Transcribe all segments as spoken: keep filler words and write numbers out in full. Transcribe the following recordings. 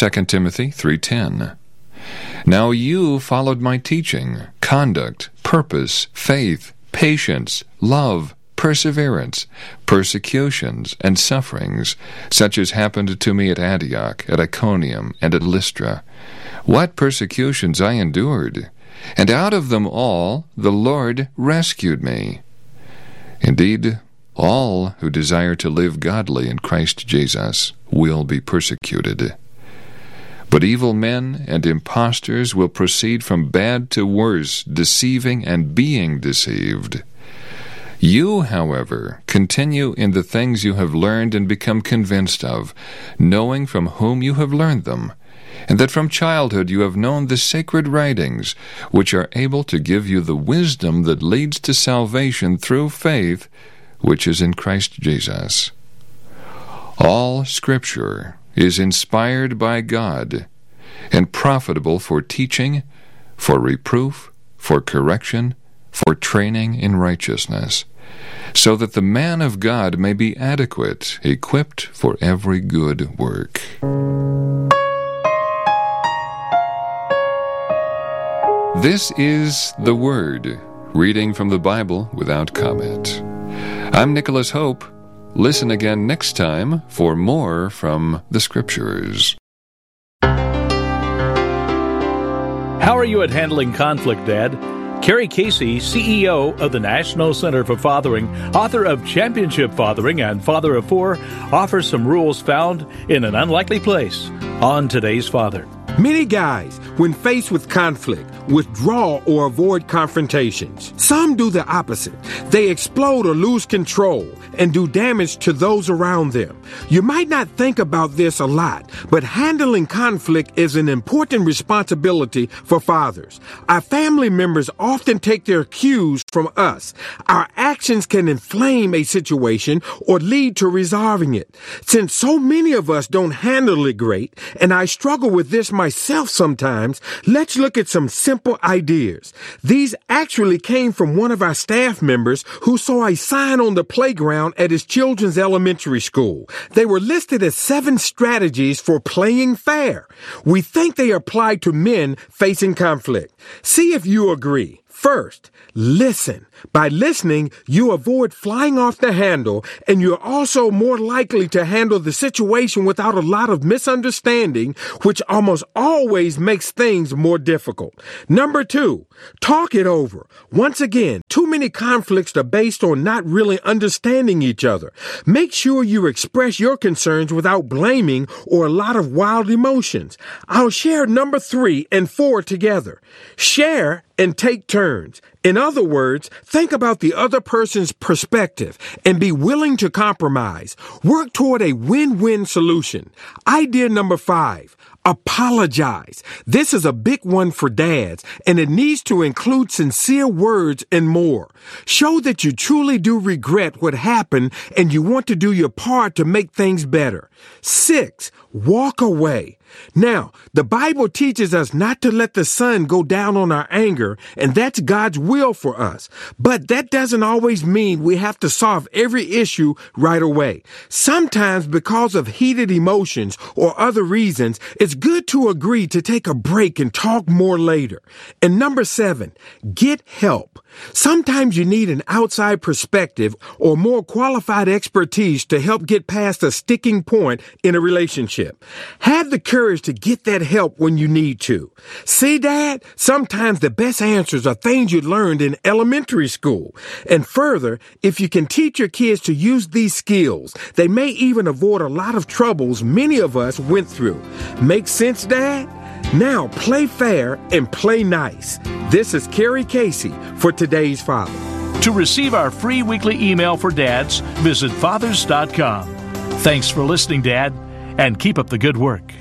Second Timothy three ten. Now you followed my teaching, conduct, purpose, faith, patience, love, perseverance, persecutions, and sufferings, such as happened to me at Antioch, at Iconium, and at Lystra. What persecutions I endured! And out of them all the Lord rescued me. Indeed, all who desire to live godly in Christ Jesus will be persecuted. But evil men and impostors will proceed from bad to worse, deceiving and being deceived. You, however, continue in the things you have learned and become convinced of, knowing from whom you have learned them, and that from childhood you have known the sacred writings, which are able to give you the wisdom that leads to salvation through faith, which is in Christ Jesus. All Scripture is inspired by God and profitable for teaching, for reproof, for correction, for training in righteousness, so that the man of God may be adequate, equipped for every good work. This is The Word, reading from the Bible without comment. I'm Nicholas Hope. Listen again next time for more from the Scriptures. How are you at handling conflict, Dad? Kerry Casey, C E O of the National Center for Fathering, author of Championship Fathering and Father of Four, offers some rules found in an unlikely place on Today's Father. Many guys, when faced with conflict, withdraw or avoid confrontations. Some do the opposite. They explode or lose control and do damage to those around them. You might not think about this a lot, but handling conflict is an important responsibility for fathers. Our family members often take their cues from us. Our actions can inflame a situation or lead to resolving it. Since so many of us don't handle it great, and I struggle with this myself sometimes, let's look at some simple ideas. These actually came from one of our staff members who saw a sign on the playground at his children's elementary school. They were listed as seven strategies for playing fair. We think they apply to men facing conflict. See if you agree. First, listen. By listening, you avoid flying off the handle, and you're also more likely to handle the situation without a lot of misunderstanding, which almost always makes things more difficult. Number two, talk it over. Once again, too many conflicts are based on not really understanding each other. Make sure you express your concerns without blaming or a lot of wild emotions. I'll share number three and four together. Share and take turns. In other words, think about the other person's perspective and be willing to compromise. Work toward a win-win solution. Idea number five, apologize. This is a big one for dads, and it needs to include sincere words and more. Show that you truly do regret what happened and you want to do your part to make things better. Six, walk away. Now, the Bible teaches us not to let the sun go down on our anger, and that's God's will for us. But that doesn't always mean we have to solve every issue right away. Sometimes, because of heated emotions or other reasons, it's good to agree to take a break and talk more later. And number seven, get help. Sometimes you need an outside perspective or more qualified expertise to help get past a sticking point in a relationship. Have the courage to get that help when you need to. See, Dad, sometimes the best answers are things you learned in elementary school. And further, if you can teach your kids to use these skills, they may even avoid a lot of troubles many of us went through. Make sense, Dad? Now play fair and play nice. This is Kerry Casey for Today's Father. To receive our free weekly email for dads, visit fathers dot com. Thanks for listening, Dad, and keep up the good work.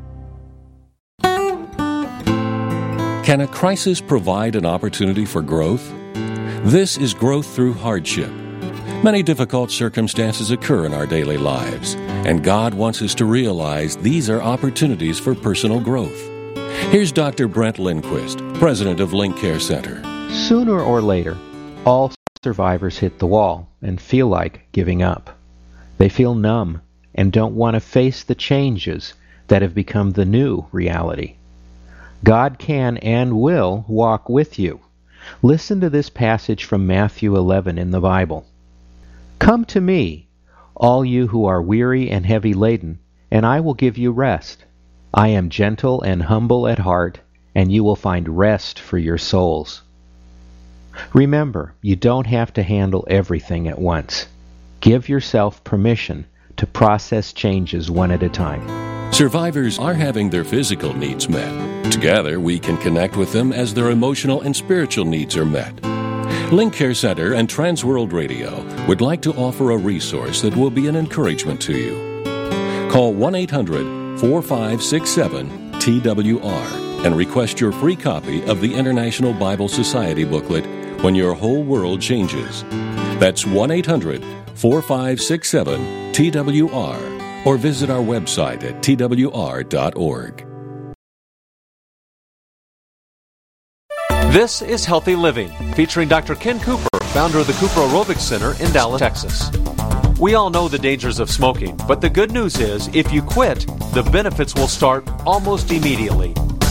Can a crisis provide an opportunity for growth? This is growth through hardship. Many difficult circumstances occur in our daily lives, and God wants us to realize these are opportunities for personal growth. Here's Doctor Brent Lindquist, president of Link Care Center. Sooner or later, all survivors hit the wall and feel like giving up. They feel numb and don't want to face the changes that have become the new reality. God can and will walk with you. Listen to this passage from Matthew eleven in the Bible. "Come to me, all you who are weary and heavy laden, and I will give you rest. I am gentle and humble at heart, and you will find rest for your souls." Remember, you don't have to handle everything at once. Give yourself permission to process changes one at a time. Survivors are having their physical needs met. Together, we can connect with them as their emotional and spiritual needs are met. Link Care Center and Transworld Radio would like to offer a resource that will be an encouragement to you. Call one eight hundred, four five six seven, T W R and request your free copy of the International Bible Society booklet, When Your Whole World Changes. That's one eight hundred, four five six seven, T W R, or visit our website at T W R dot org. This is Healthy Living, featuring Doctor Ken Cooper, founder of the Cooper Aerobics Center in Dallas, Texas. We all know the dangers of smoking, but the good news is, if you quit, the benefits will start almost immediately.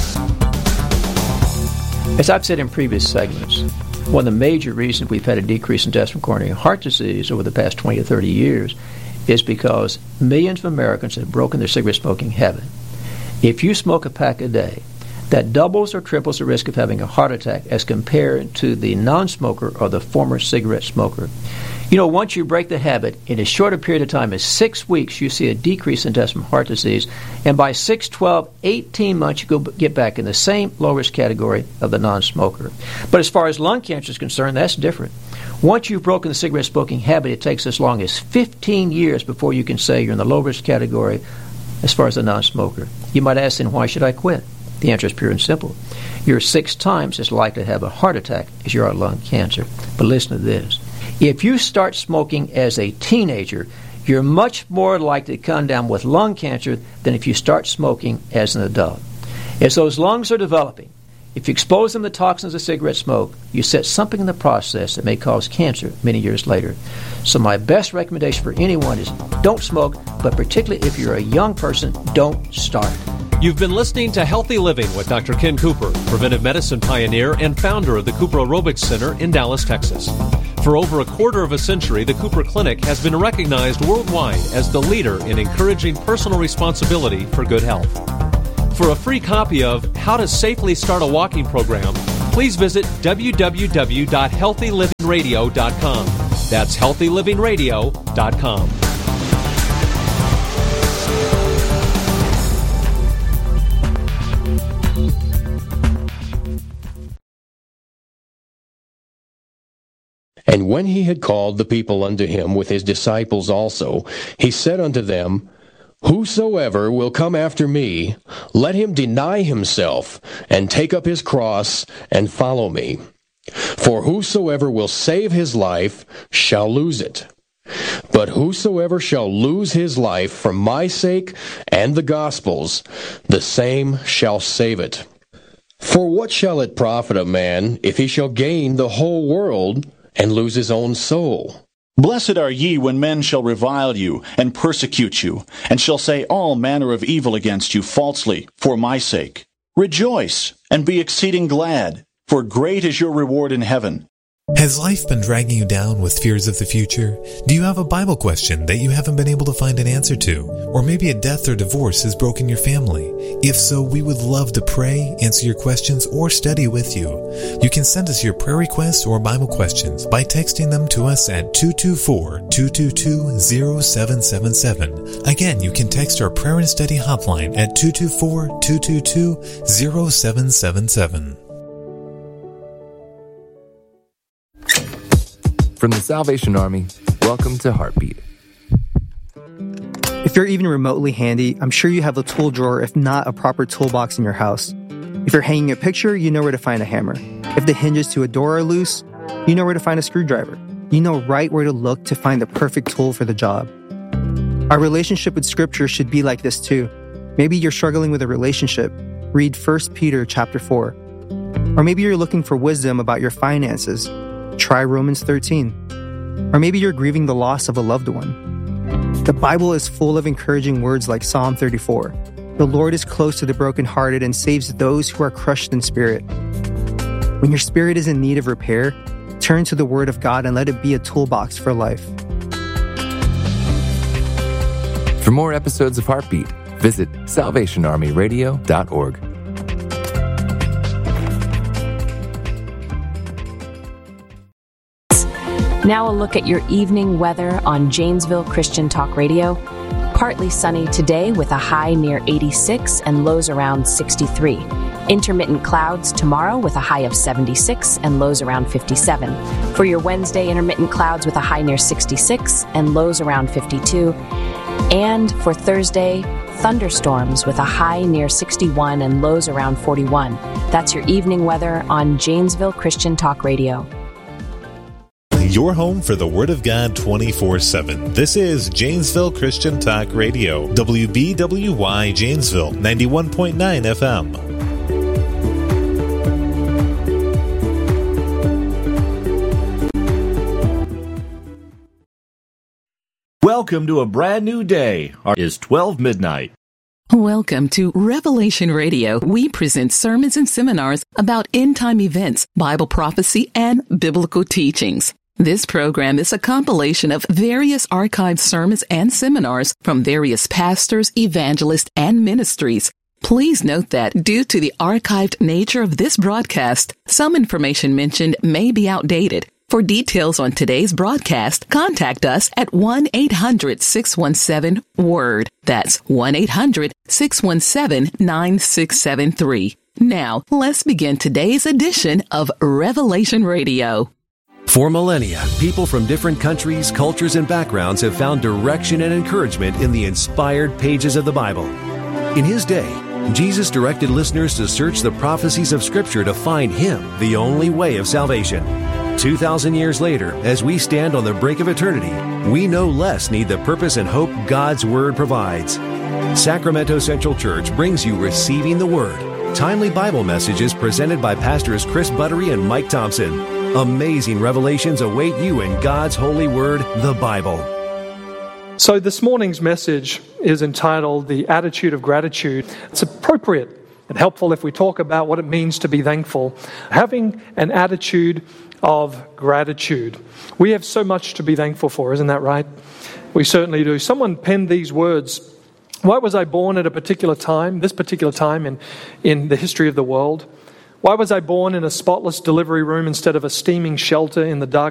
As I've said in previous segments, one of the major reasons we've had a decrease in deaths from coronary heart disease over the past twenty to thirty years is because millions of Americans have broken their cigarette smoking habit. If you smoke a pack a day, that doubles or triples the risk of having a heart attack as compared to the non-smoker or the former cigarette smoker. You know, once you break the habit, in as short a period of time as six weeks, you see a decrease in deaths from heart disease, and by six, twelve, eighteen months, you go get back in the same low-risk category of the non-smoker. But as far as lung cancer is concerned, that's different. Once you've broken the cigarette smoking habit, it takes as long as fifteen years before you can say you're in the low-risk category as far as the non-smoker. You might ask, then, why should I quit? The answer is pure and simple. You're six times as likely to have a heart attack as you are lung cancer. But listen to this. If you start smoking as a teenager, you're much more likely to come down with lung cancer than if you start smoking as an adult. As those lungs are developing, if you expose them to toxins of cigarette smoke, you set something in the process that may cause cancer many years later. So my best recommendation for anyone is don't smoke, but particularly if you're a young person, don't start. You've been listening to Healthy Living with Doctor Ken Cooper, preventive medicine pioneer and founder of the Cooper Aerobics Center in Dallas, Texas. For over a quarter of a century, the Cooper Clinic has been recognized worldwide as the leader in encouraging personal responsibility for good health. For a free copy of How to Safely Start a Walking Program, please visit w w w dot healthy living radio dot com. That's healthy living radio dot com. And when he had called the people unto him with his disciples also, he said unto them, Whosoever will come after me, let him deny himself, and take up his cross, and follow me. For whosoever will save his life shall lose it. But whosoever shall lose his life for my sake and the gospel's, the same shall save it. For what shall it profit a man if he shall gain the whole world, and lose his own soul? Blessed are ye when men shall revile you, and persecute you, and shall say all manner of evil against you falsely, for my sake. Rejoice, and be exceeding glad, for great is your reward in heaven. Has life been dragging you down with fears of the future? Do you have a Bible question that you haven't been able to find an answer to? Or maybe a death or divorce has broken your family? If so, we would love to pray, answer your questions, or study with you. You can send us your prayer requests or Bible questions by texting them to us at two two four, two two two, zero seven seven seven. Again, you can text our prayer and study hotline at two two four, two two two, zero seven seven seven. From the Salvation Army, welcome to Heartbeat. If you're even remotely handy, I'm sure you have a tool drawer, if not a proper toolbox in your house. If you're hanging a picture, you know where to find a hammer. If the hinges to a door are loose, you know where to find a screwdriver. You know right where to look to find the perfect tool for the job. Our relationship with Scripture should be like this too. Maybe you're struggling with a relationship. Read First Peter chapter four. Or maybe you're looking for wisdom about your finances. Try Romans thirteen. Or maybe you're grieving the loss of a loved one. The Bible is full of encouraging words like Psalm thirty-four. The Lord is close to the brokenhearted and saves those who are crushed in spirit. When your spirit is in need of repair, turn to the Word of God and let it be a toolbox for life. For more episodes of Heartbeat, visit salvation army radio dot org. Now a look at your evening weather on Janesville Christian Talk Radio. Partly sunny today with a high near eighty-six and lows around sixty-three. Intermittent clouds tomorrow with a high of seventy-six and lows around fifty-seven. For your Wednesday, intermittent clouds with a high near sixty-six and lows around fifty-two. And for Thursday, thunderstorms with a high near sixty-one and lows around forty-one. That's your evening weather on Janesville Christian Talk Radio. Your home for the Word of God twenty-four seven. This is Janesville Christian Talk Radio, W B W Y Janesville, ninety-one point nine F M. Welcome to a brand new day. It is twelve midnight. Welcome to Revelation Radio. We present sermons and seminars about end-time events, Bible prophecy, and biblical teachings. This program is a compilation of various archived sermons and seminars from various pastors, evangelists, and ministries. Please note that due to the archived nature of this broadcast, some information mentioned may be outdated. For details on today's broadcast, contact us at one eight hundred six one seven WORD. That's one eight hundred six one seven nine six seven three. Now, let's begin today's edition of Revelation Radio. For millennia, people from different countries, cultures, and backgrounds have found direction and encouragement in the inspired pages of the Bible. In his day, Jesus directed listeners to search the prophecies of Scripture to find Him, the only way of salvation. Two thousand years later, as we stand on the brink of eternity, we no less need the purpose and hope God's Word provides. Sacramento Central Church brings you Receiving the Word, timely Bible messages presented by Pastors Chris Buttery and Mike Thompson. Amazing revelations await you in God's holy word, the Bible. So this morning's message is entitled The Attitude of Gratitude. It's appropriate and helpful if we talk about what it means to be thankful. Having an attitude of gratitude. We have so much to be thankful for, isn't that right? We certainly do. Someone penned these words. Why was I born at a particular time, this particular time in, in the history of the world? Why was I born in a spotless delivery room instead of a steaming shelter in the dark